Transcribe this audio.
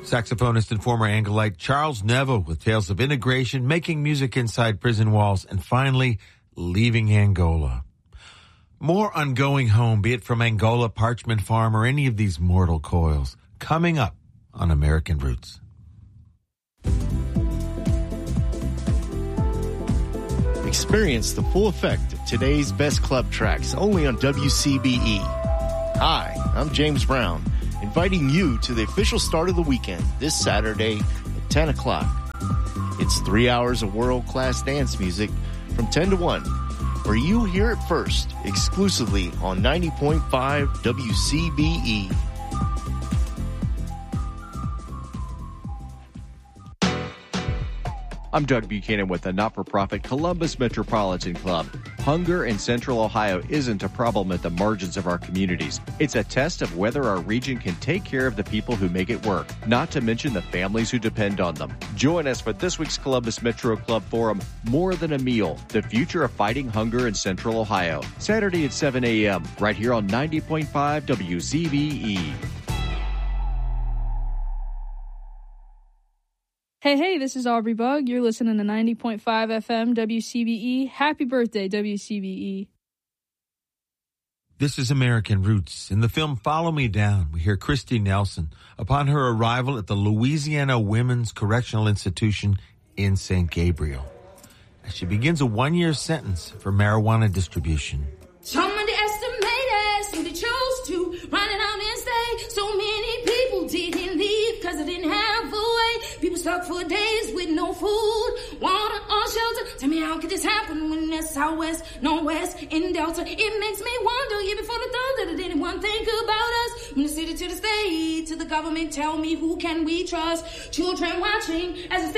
Saxophonist and former Angolite Charles Neville with tales of integration, making music inside prison walls, and finally leaving Angola. More on going home, be it from Angola, Parchment Farm, or any of these mortal coils, coming up on American Roots. Experience the full effect of today's best club tracks only on WCBE. Hi, I'm James Brown, inviting you to the official start of the weekend this Saturday at 10 o'clock. It's 3 hours of world-class dance music from 10 to 1, where you hear it first, exclusively on 90.5 WCBE. I'm Doug Buchanan with the not-for-profit Columbus Metropolitan Club. Hunger in Central Ohio isn't a problem at the margins of our communities. It's a test of whether our region can take care of the people who make it work, not to mention the families who depend on them. Join us for this week's Columbus Metro Club Forum, More Than a Meal, the future of fighting hunger in Central Ohio. Saturday at 7 a.m., right here on 90.5 WCBE. Hey, this is Aubrey Bug. You're listening to 90.5 FM WCBE. Happy birthday, WCBE. This is American Roots. In the film Follow Me Down, we hear Christy Nelson upon her arrival at the Louisiana Women's Correctional Institution in St. Gabriel, as she begins a 1-year sentence for marijuana distribution. Some underestimated, so they chose to run it out and say so many people didn't leave because they didn't have a way. People stuck for days with no food, water, or shelter. Tell me, how could this happen when there's Southwest, Northwest, in Delta? It makes me wonder, even before the thunder, did anyone think about us? From the city to the state, to the government, tell me, who can we trust? Children watching as the